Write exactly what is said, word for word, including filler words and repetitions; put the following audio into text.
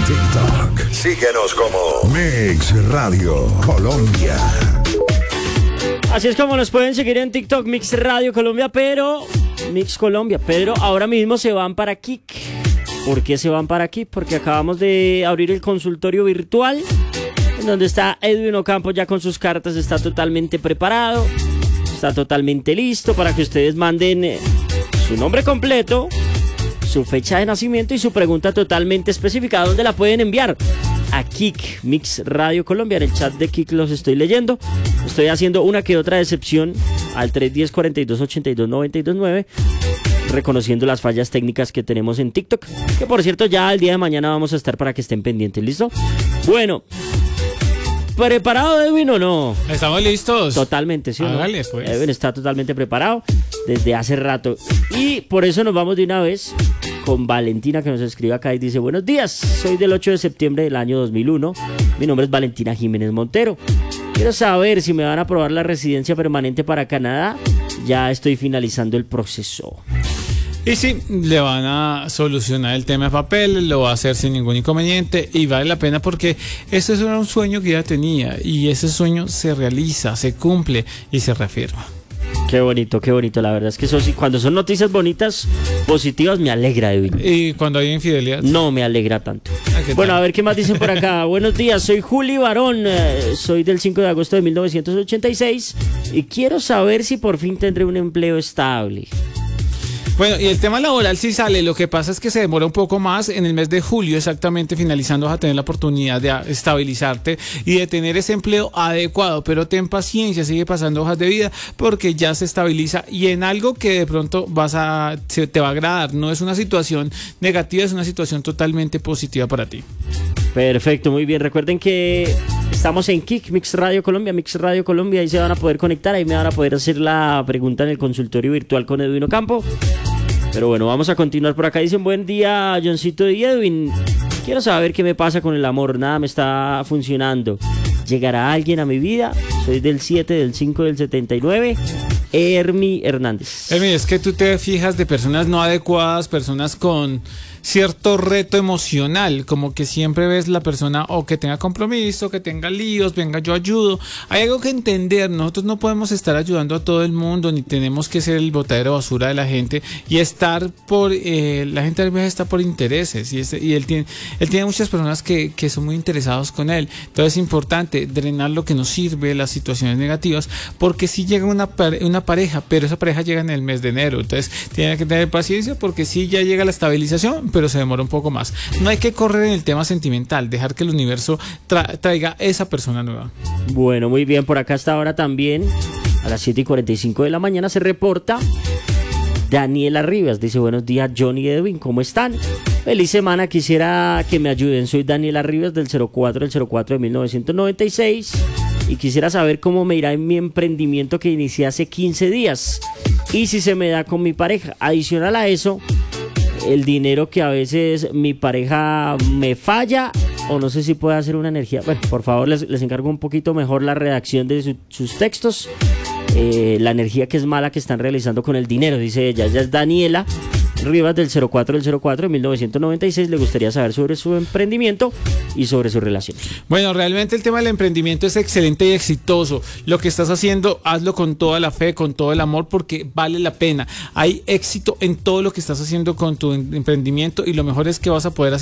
TikTok. Síguenos como Mix Radio Colombia. Así es como nos pueden seguir en TikTok, Mix Radio Colombia, pero Mix Colombia, pero ahora mismo se van para Kik. ¿Por qué se van para Kik? Porque acabamos de abrir el consultorio virtual, en donde está Edwin Ocampo ya con sus cartas, está totalmente preparado, está totalmente listo para que ustedes manden eh, su nombre completo, su fecha de nacimiento y su pregunta totalmente específica. ¿Dónde la pueden enviar? A Kik, Mix Radio Colombia. En el chat de Kik los estoy leyendo. Estoy haciendo una que otra excepción al tres uno cero, cuatro dos ocho dos, nueve dos nueve, reconociendo las fallas técnicas que tenemos en TikTok, que por cierto ya el día de mañana vamos a estar para que estén pendientes. ¿Listo? Bueno, ¿preparado, Edwin, o no? Estamos listos. Totalmente, ¿sí o no? Hágale, pues. Edwin está totalmente preparado desde hace rato. Y por eso nos vamos de una vez con Valentina, que nos escribe acá y dice: buenos días, soy del ocho de septiembre del año dos mil uno. Mi nombre es Valentina Jiménez Montero. Quiero saber si me van a aprobar la residencia permanente para Canadá. Ya estoy finalizando el proceso. Y sí, le van a solucionar el tema de papel, lo va a hacer sin ningún inconveniente y vale la pena porque ese era un sueño que ella tenía y ese sueño se realiza, se cumple y se reafirma. Qué bonito, qué bonito. La verdad es que eso sí, cuando son noticias bonitas, positivas, me alegra, Edwin. ¿Y cuando hay infidelidad? No me alegra tanto. Ah, bueno, a ver qué más dicen por acá. Buenos días, soy Juli Barón, eh, soy del cinco de agosto de mil novecientos ochenta y seis y quiero saber si por fin tendré un empleo estable. Bueno, y el tema laboral sí sale, lo que pasa es que se demora un poco más. En el mes de julio exactamente finalizando vas a tener la oportunidad de estabilizarte y de tener ese empleo adecuado, pero ten paciencia, sigue pasando hojas de vida porque ya se estabiliza y en algo que de pronto vas a, se te va a agradar. No es una situación negativa, es una situación totalmente positiva para ti. Perfecto, muy bien. Recuerden que estamos en Kik, Mix Radio Colombia, Mix Radio Colombia, ahí se van a poder conectar, ahí me van a poder hacer la pregunta en el consultorio virtual con Edwin Ocampo. Pero bueno, vamos a continuar por acá. Dicen: buen día, Johncito y Edwin. Quiero saber qué me pasa con el amor, nada me está funcionando. ¿Llegará alguien a mi vida? Soy del siete del cinco del setenta y nueve. Hermi Hernández. Hermi, es que tú te fijas de personas no adecuadas, personas con cierto reto emocional, como que siempre ves la persona o que tenga compromiso, que tenga líos, venga yo ayudo. Hay algo que entender, nosotros no podemos estar ayudando a todo el mundo, ni tenemos que ser el botadero de basura de la gente y estar por, eh, la gente a veces está por intereses y, este, y él, tiene, él tiene muchas personas que, que son muy interesados con él, entonces es importante drenar lo que nos sirve, las situaciones negativas, porque si llega una, una pareja, pero esa pareja llega en el mes de enero, entonces tiene que tener paciencia porque sí ya llega la estabilización, pero se demora un poco más. No hay que correr en el tema sentimental, dejar que el universo tra- traiga esa persona nueva. Bueno, muy bien, por acá hasta ahora también, a las siete y cuarenta y cinco de la mañana se reporta Daniela Rivas, dice: buenos días, Johnny y Edwin, ¿cómo están? Feliz semana, quisiera que me ayuden, soy Daniela Rivas del cero cuatro del cero cuatro de mil novecientos noventa y seis y quisiera saber cómo me irá en mi emprendimiento que inicié hace quince días y si se me da con mi pareja. Adicional a eso, el dinero que a veces mi pareja me falla o no sé si puede hacer una energía. Bueno, por favor les, les encargo un poquito mejor la redacción de su, sus textos. Eh, la energía que es mala que están realizando con el dinero, dice ella. Ella es Daniela Rivas del cero cuatro del cero cuatro de mil novecientos noventa y seis. Le gustaría saber sobre su emprendimiento y sobre su relación. Bueno, realmente el tema del emprendimiento es excelente y exitoso. Lo que estás haciendo, hazlo con toda la fe, con todo el amor, porque vale la pena. Hay éxito en todo lo que estás haciendo con tu emprendimiento y lo mejor es que vas a poder hacer